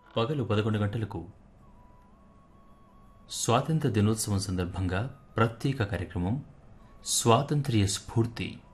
పగలు 11 గంటలకు స్వాతంత్ర దినోత్సవం సందర్భంగా ప్రత్యేక కార్యక్రమం స్వాతంత్ర్య స్ఫూర్తి